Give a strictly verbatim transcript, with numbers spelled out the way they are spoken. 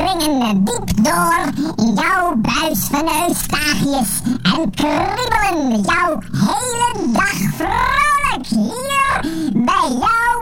dringen diep door in jouw buis van eustachius en kriebelen jouw hele dag vrolijk hier bij jou